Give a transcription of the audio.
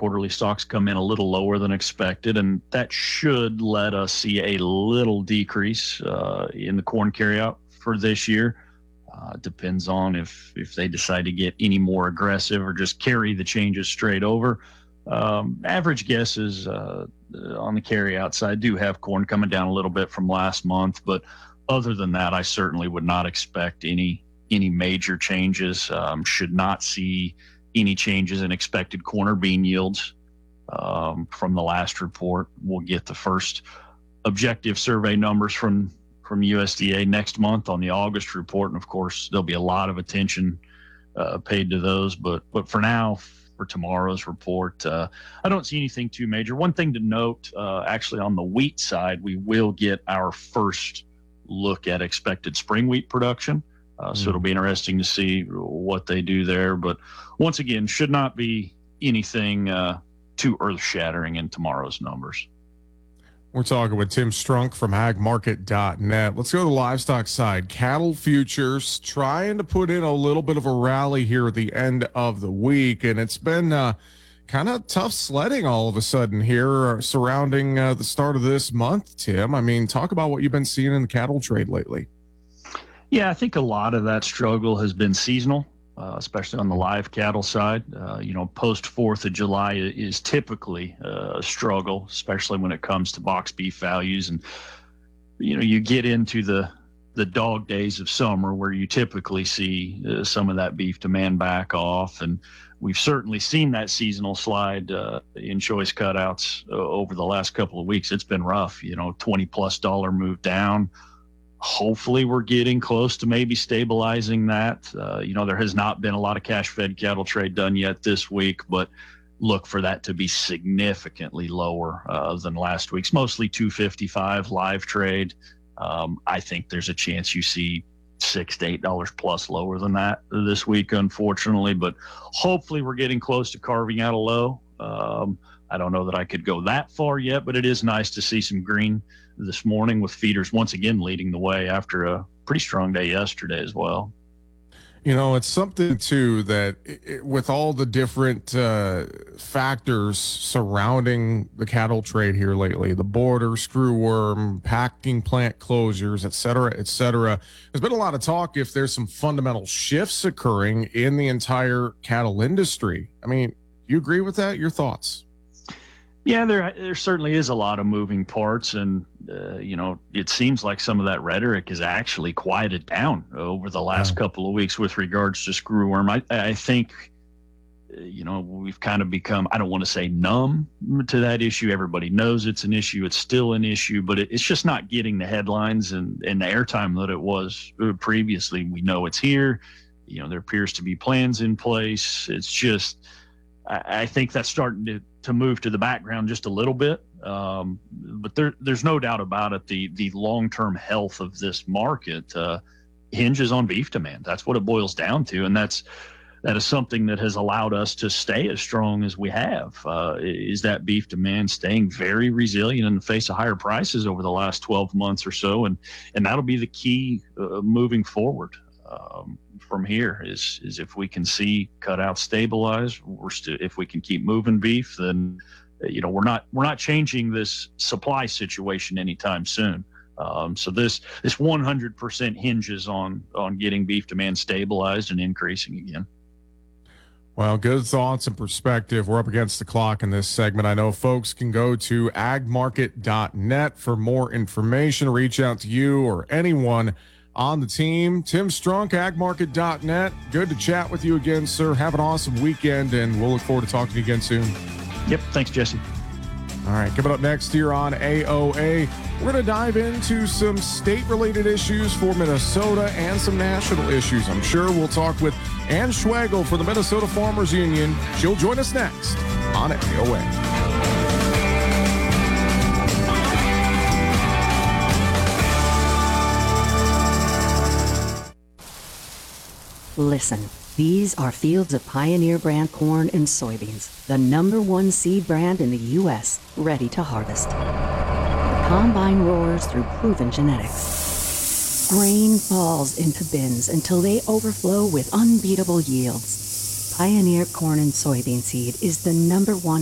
quarterly stocks come in a little lower than expected, and that should let us see a little decrease in the corn carryout for this year. Depends on if they decide to get any more aggressive or just carry the changes straight over. Average guesses on the carryout side do have corn coming down a little bit from last month, but other than that, I certainly would not expect any major changes. Should not see any changes in expected corn or bean yields from the last report. We'll get the first objective survey numbers from USDA next month on the August report, and of course there'll be a lot of attention paid to those. But for now, for tomorrow's report, I don't see anything too major. One thing to note, actually on the wheat side, we will get our first look at expected spring wheat production. So it'll be interesting to see what they do there. But once again, should not be anything too earth-shattering in tomorrow's numbers. We're talking with Tim Strunk from agmarket.net. Let's go to the livestock side. Cattle futures trying to put in a little bit of a rally here at the end of the week, and it's been kind of tough sledding all of a sudden here surrounding the start of this month, Tim. I mean, talk about what you've been seeing in the cattle trade lately. Yeah, I think a lot of that struggle has been seasonal, especially on the live cattle side. Post 4th of July is typically a struggle, especially when it comes to box beef values. And, you get into the dog days of summer where you typically see some of that beef demand back off. And we've certainly seen that seasonal slide in choice cutouts over the last couple of weeks. It's been rough, $20+ move down. Hopefully we're getting close to maybe stabilizing that. There has not been a lot of cash-fed cattle trade done yet this week, but look for that to be significantly lower than last week's, mostly 255 live trade. I think there's a chance you see $6 to $8 plus lower than that this week, unfortunately, but hopefully we're getting close to carving out a low. I don't know that I could go that far yet, but it is nice to see some green this morning with feeders once again leading the way after a pretty strong day yesterday as well. It's something too that with all the different factors surrounding the cattle trade here lately, the border, screwworm, packing plant closures, et cetera, there's been a lot of talk if there's some fundamental shifts occurring in the entire cattle industry. I mean, you agree with that? Your thoughts? Yeah, there certainly is a lot of moving parts, and it seems like some of that rhetoric is actually quieted down over the last couple of weeks with regards to screwworm. I think we've kind of become, I don't want to say numb to that issue. Everybody knows it's an issue. It's still an issue, but it's just not getting the headlines and the airtime that it was previously. We know it's here. There appears to be plans in place. It's just, I think that's starting to move to the background just a little bit. But there's no doubt about it. The long-term health of this market hinges on beef demand. That's what it boils down to. And that is something that has allowed us to stay as strong as we have, is that beef demand staying very resilient in the face of higher prices over the last 12 months or so. And that'll be the key moving forward. From here is if we can see cutouts stabilize, if we can keep moving beef, then we're not changing this supply situation anytime soon. So this 100% hinges on getting beef demand stabilized and increasing again. Well, good thoughts and perspective. We're up against the clock in this segment. I know folks can go to agmarket.net for more information. Reach out to you or anyone on the team. Tim Strunk, agmarket.net. Good to chat with you again, sir. Have an awesome weekend, and we'll look forward to talking to you again soon. Yep. Thanks, Jesse. All right. Coming up next here on AOA, we're going to dive into some state-related issues for Minnesota and some national issues. I'm sure we'll talk with Ann Schwagel for the Minnesota Farmers Union. She'll join us next on AOA. Listen, these are fields of Pioneer brand corn and soybeans, the #1 seed brand in the U.S., ready to harvest. The combine roars through proven genetics. Grain falls into bins until they overflow with unbeatable yields. Pioneer corn and soybean seed is the #1